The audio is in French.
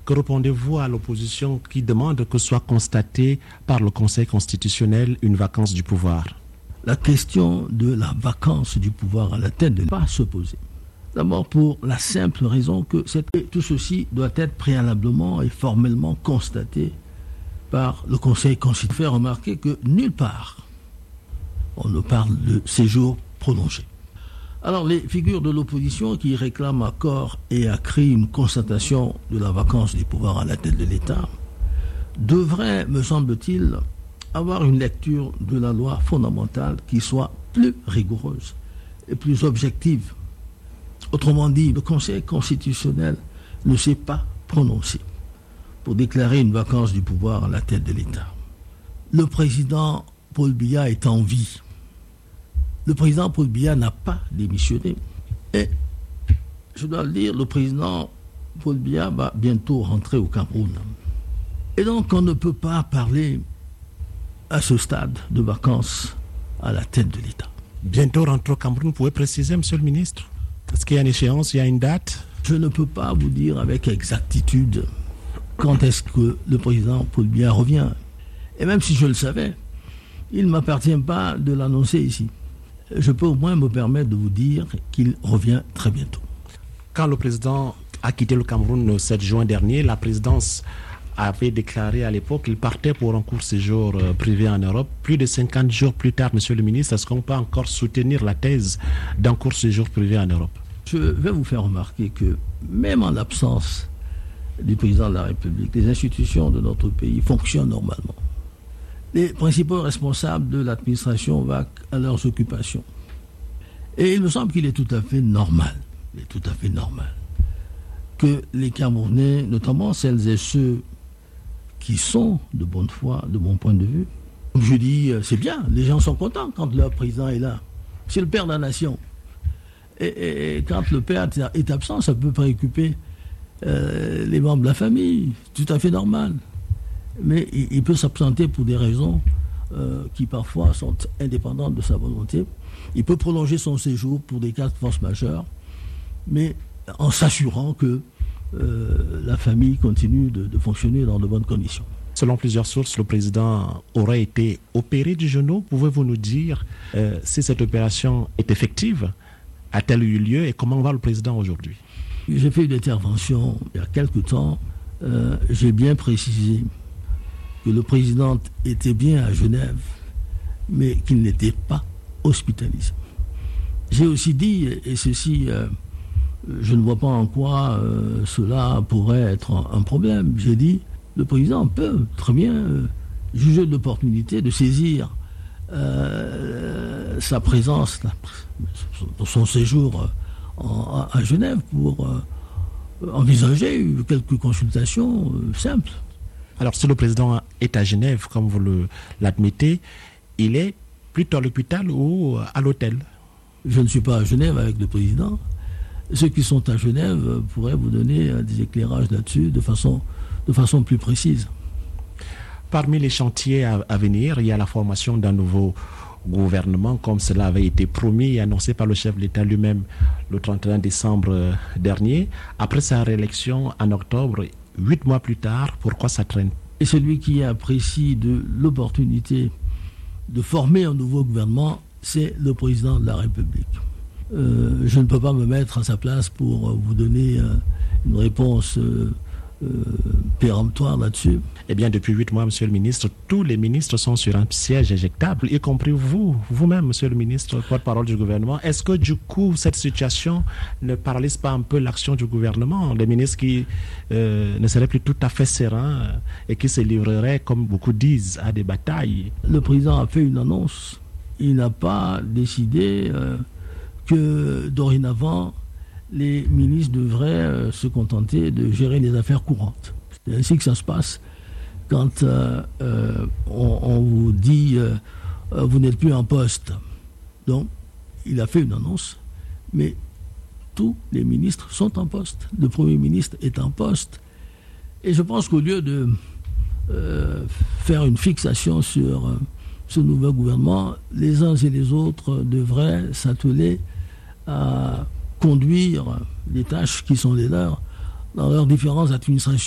Que répondez-vous à l'opposition qui demande que soit constatée par le Conseil constitutionnel une vacance du pouvoir? La question de la vacance du pouvoir à la tête de l'État ne pas se poser. D'abord pour la simple raison que tout ceci doit être préalablement et formellement constaté par le Conseil constitutionnel. Fait remarquer que nulle part on ne parle de séjour prolongé. Alors les figures de l'opposition qui réclament à corps et à cri une constatation de la vacance du pouvoir à la tête de l'État devraient, me semble-t-il, avoir une lecture de la loi fondamentale qui soit plus rigoureuse et plus objective. Autrement dit, le Conseil constitutionnel ne s'est pas prononcé pour déclarer une vacance du pouvoir à la tête de l'État. Le président Paul Biya est en vie. Le président Paul Biya n'a pas démissionné. Et, je dois le dire, le président Paul Biya va bientôt rentrer au Cameroun. Et donc, on ne peut pas parler à ce stade de vacances à la tête de l'État. Bientôt rentrer au Cameroun, vous pouvez préciser, monsieur le ministre? Est-ce qu'il y a une échéance, il y a une date? Je ne peux pas vous dire avec exactitude quand est-ce que le président Paul Biya revient. Et même si je le savais, il ne m'appartient pas de l'annoncer ici. Je peux au moins me permettre de vous dire qu'il revient très bientôt. Quand le président a quitté le Cameroun le 7 juin dernier, la présidence avait déclaré à l'époque qu'il partait pour un court séjour privé en Europe. Plus de 50 jours plus tard, monsieur le ministre, est-ce qu'on peut encore soutenir la thèse d'un court séjour privé en Europe? Je vais vous faire remarquer que même en l'absence du président de la République, les institutions de notre pays fonctionnent normalement. Les principaux responsables de l'administration vaquent à leurs occupations. Et il me semble qu'il est tout à fait normal, que les Camerounais, notamment celles et ceux qui sont de bonne foi, de mon point de vue, je dis, c'est bien, les gens sont contents quand leur président est là. C'est le père de la nation. Et quand le père est absent, ça peut préoccuper les membres de la famille, tout à fait normal. Mais il peut s'absenter pour des raisons qui parfois sont indépendantes de sa volonté. Il peut prolonger son séjour pour des cas de force majeure, mais en s'assurant que la famille continue de fonctionner dans de bonnes conditions. Selon plusieurs sources, le président aurait été opéré du genou. Pouvez-vous nous dire si cette opération est effective? A-t-elle eu lieu et comment va le président aujourd'hui? J'ai fait une intervention il y a quelque temps. J'ai bien précisé que le président était bien à Genève, mais qu'il n'était pas hospitalisé. J'ai aussi dit, et ceci, je ne vois pas en quoi cela pourrait être un problème, j'ai dit, le président peut très bien juger de l'opportunité de saisir sa présence, son séjour à Genève pour envisager quelques consultations simples. Alors, si le président est à Genève, comme vous l'admettez, il est plutôt à l'hôpital ou à l'hôtel? Je ne suis pas à Genève avec le président. Ceux qui sont à Genève pourraient vous donner des éclairages là-dessus de façon plus précise. Parmi les chantiers à venir, il y a la formation d'un nouveau gouvernement, comme cela avait été promis et annoncé par le chef de l'État lui-même le 31 décembre dernier. Après sa réélection en octobre, 8 mois plus tard, pourquoi ça traîne? Et celui qui apprécie de l'opportunité de former un nouveau gouvernement, c'est le président de la République. Je ne peux pas me mettre à sa place pour vous donner une réponse péremptoire là-dessus. Eh bien, depuis 8 mois, monsieur le ministre, tous les ministres sont sur un siège éjectable, y compris vous-même, monsieur le ministre, porte-parole du gouvernement. Est-ce que, du coup, cette situation ne paralyse pas un peu l'action du gouvernement? Les ministres qui ne seraient plus tout à fait sereins et qui se livreraient, comme beaucoup disent, à des batailles. Le président a fait une annonce. Il n'a pas décidé que, dorénavant, les ministres devraient se contenter de gérer les affaires courantes. C'est ainsi que ça se passe quand on vous dit vous n'êtes plus en poste. Donc, il a fait une annonce, mais tous les ministres sont en poste. Le Premier ministre est en poste. Et je pense qu'au lieu de faire une fixation sur ce nouveau gouvernement, les uns et les autres devraient s'atteler à conduire les tâches qui sont les leurs dans leurs différentes administrations.